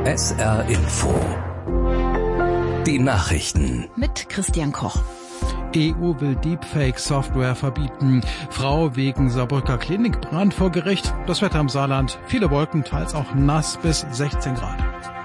SR Info. Die Nachrichten. Mit Christian Koch. EU will Deepfake-Software verbieten. Frau wegen Saarbrücker Klinikbrand vor Gericht. Das Wetter im Saarland. Viele Wolken, teils auch nass bis 16 Grad.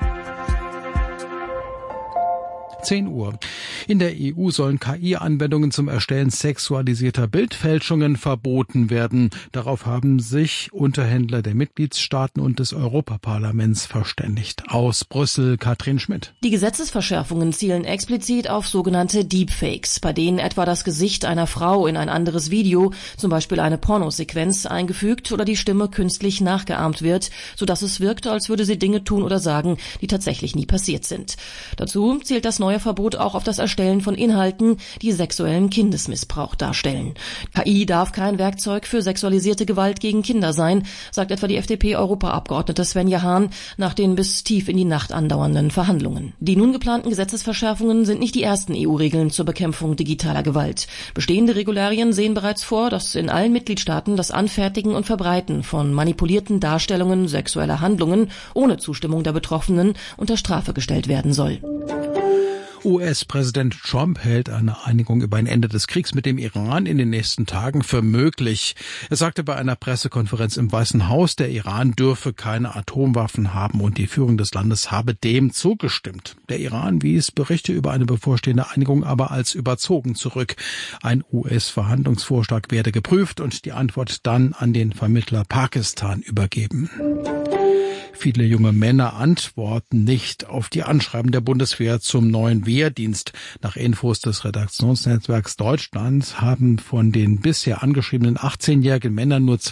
10 Uhr. In der EU sollen KI-Anwendungen zum Erstellen sexualisierter Bildfälschungen verboten werden. Darauf haben sich Unterhändler der Mitgliedstaaten und des Europaparlaments verständigt. Aus Brüssel, Katrin Schmidt. Die Gesetzesverschärfungen zielen explizit auf sogenannte Deepfakes, bei denen etwa das Gesicht einer Frau in ein anderes Video, zum Beispiel eine Pornosequenz, eingefügt oder die Stimme künstlich nachgeahmt wird, sodass es wirkt, als würde sie Dinge tun oder sagen, die tatsächlich nie passiert sind. Dazu zielt das neue Verbot auch auf das Erstellen von Inhalten, die sexuellen Kindesmissbrauch darstellen. KI darf kein Werkzeug für sexualisierte Gewalt gegen Kinder sein, sagt etwa die FDP-Europaabgeordnete Svenja Hahn nach den bis tief in die Nacht andauernden Verhandlungen. Die nun geplanten Gesetzesverschärfungen sind nicht die ersten EU-Regeln zur Bekämpfung digitaler Gewalt. Bestehende Regularien sehen bereits vor, dass in allen Mitgliedstaaten das Anfertigen und Verbreiten von manipulierten Darstellungen sexueller Handlungen ohne Zustimmung der Betroffenen unter Strafe gestellt werden soll. US-Präsident Trump hält eine Einigung über ein Ende des Kriegs mit dem Iran in den nächsten Tagen für möglich. Er sagte bei einer Pressekonferenz im Weißen Haus, der Iran dürfe keine Atomwaffen haben und die Führung des Landes habe dem zugestimmt. Der Iran wies Berichte über eine bevorstehende Einigung aber als überzogen zurück. Ein US-Verhandlungsvorschlag werde geprüft und die Antwort dann an den Vermittler Pakistan übergeben. Viele junge Männer antworten nicht auf die Anschreiben der Bundeswehr zum neuen Wehrdienst. Nach Infos des Redaktionsnetzwerks Deutschland haben von den bisher angeschriebenen 18-jährigen Männern nur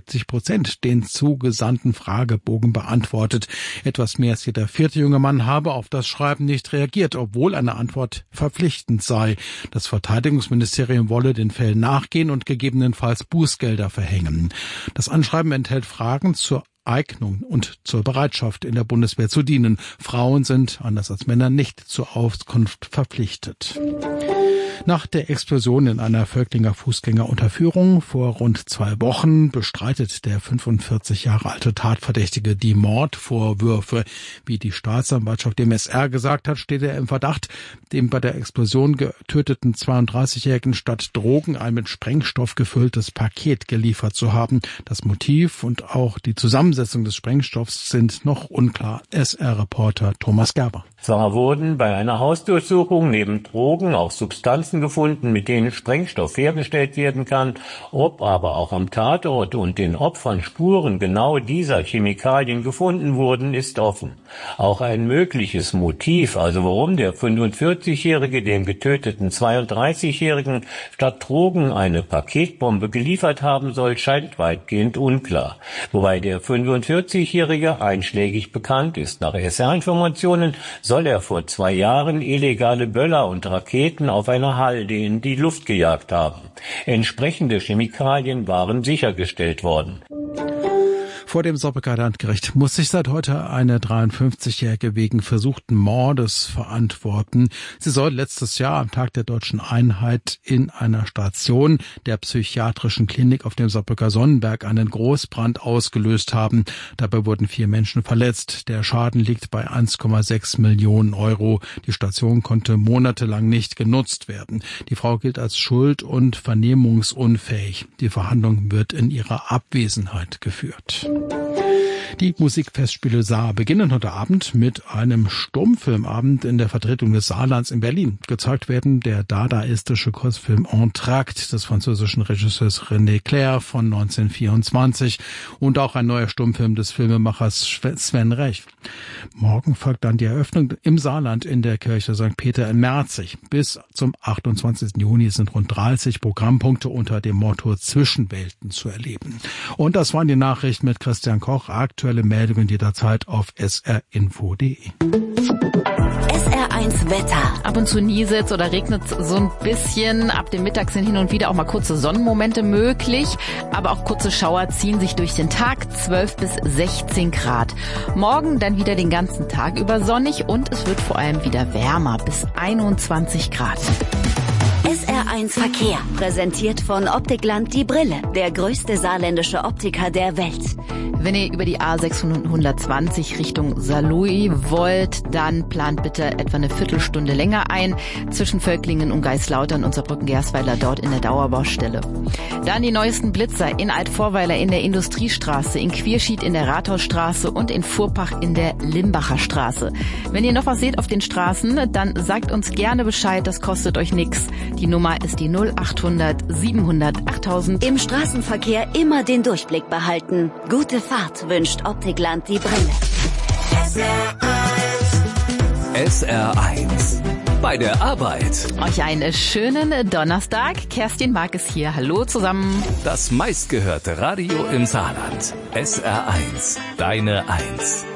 72% den zugesandten Fragebogen beantwortet. Etwas mehr als jeder vierte junge Mann habe auf das Schreiben nicht reagiert, obwohl eine Antwort verpflichtend sei. Das Verteidigungsministerium wolle den Fällen nachgehen und gegebenenfalls Bußgelder verhängen. Das Anschreiben enthält Fragen zur Eignung und zur Bereitschaft, in der Bundeswehr zu dienen. Frauen sind, anders als Männer, nicht zur Auskunft verpflichtet. Nach der Explosion in einer Völklinger Fußgängerunterführung vor rund 2 Wochen bestreitet der 45 Jahre alte Tatverdächtige die Mordvorwürfe. Wie die Staatsanwaltschaft dem SR gesagt hat, steht er im Verdacht, dem bei der Explosion getöteten 32-Jährigen statt Drogen ein mit Sprengstoff gefülltes Paket geliefert zu haben. Das Motiv und auch die Zusammensetzung des Sprengstoffs sind noch unklar. SR-Reporter Thomas Gerber. Zwar wurden bei einer Hausdurchsuchung neben Drogen auch Substanzen gefunden, mit denen Sprengstoff hergestellt werden kann. Ob aber auch am Tatort und den Opfern Spuren genau dieser Chemikalien gefunden wurden, ist offen. Auch ein mögliches Motiv, also warum der 45-Jährige dem getöteten 32-Jährigen statt Drogen eine Paketbombe geliefert haben soll, scheint weitgehend unklar. Wobei der 45-Jährige einschlägig bekannt ist. Nach SR-Informationen soll er vor 2 Jahren illegale Böller und Raketen auf einer Halde in die Luft gejagt haben. Entsprechende Chemikalien waren sichergestellt worden. Vor dem Saarbrücker Landgericht muss sich seit heute eine 53-Jährige wegen versuchten Mordes verantworten. Sie soll letztes Jahr am Tag der Deutschen Einheit in einer Station der psychiatrischen Klinik auf dem Saarbrücker Sonnenberg einen Großbrand ausgelöst haben. Dabei wurden 4 Menschen verletzt. Der Schaden liegt bei 1,6 Millionen Euro. Die Station konnte monatelang nicht genutzt werden. Die Frau gilt als schuld- und vernehmungsunfähig. Die Verhandlung wird in ihrer Abwesenheit geführt. Die Musikfestspiele Saar beginnen heute Abend mit einem Stummfilmabend in der Vertretung des Saarlands in Berlin. Gezeigt werden der dadaistische Kurzfilm Entracte des französischen Regisseurs René Clair von 1924 und auch ein neuer Stummfilm des Filmemachers Sven Rech. Morgen folgt dann die Eröffnung im Saarland in der Kirche St. Peter in Merzig. Bis zum 28. Juni sind rund 30 Programmpunkte unter dem Motto Zwischenwelten zu erleben. Und das waren die Nachrichten mit Christian Koch. Aktuelle Meldungen jederzeit auf srinfo.de. SR1 Wetter. Ab und zu nieselt's oder regnet's so ein bisschen. Ab dem Mittag sind hin und wieder auch mal kurze Sonnenmomente möglich. Aber auch kurze Schauer ziehen sich durch den Tag. 12 bis 16 Grad. Morgen dann wieder den ganzen Tag über sonnig und es wird vor allem wieder wärmer bis 21 Grad. SR1 Verkehr, präsentiert von Optikland die Brille, der größte saarländische Optiker der Welt. Wenn ihr über die A620 Richtung Saarlouis wollt, dann plant bitte etwa eine Viertelstunde länger ein zwischen Völklingen und Geislautern und Saarbrücken-Gersweiler dort in der Dauerbaustelle. Dann die neuesten Blitzer in Altvorweiler in der Industriestraße, in Quierschied in der Rathausstraße und in Furpach in der Limbacher Straße. Wenn ihr noch was seht auf den Straßen, dann sagt uns gerne Bescheid, das kostet euch nix. Die Nummer ist die 0800 700 8000. Im Straßenverkehr immer den Durchblick behalten. Gute Fahrt wünscht Optikland die Brille. SR1 bei der Arbeit. Euch einen schönen Donnerstag. Kerstin Mark ist hier. Hallo zusammen. Das meistgehörte Radio im Saarland. SR1, deine Eins.